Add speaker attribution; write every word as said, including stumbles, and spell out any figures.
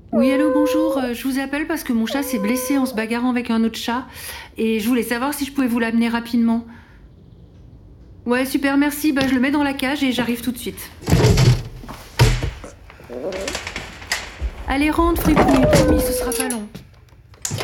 Speaker 1: Oui, allô, bonjour. euh, Je vous appelle parce que mon chat s'est blessé en se bagarrant avec un autre chat. Et je voulais savoir si je pouvais vous l'amener rapidement. Ouais, super, merci. Bah, je le mets dans la cage et j'arrive tout de suite. Allez, rentre, fripouille. Promis, ce sera pas long.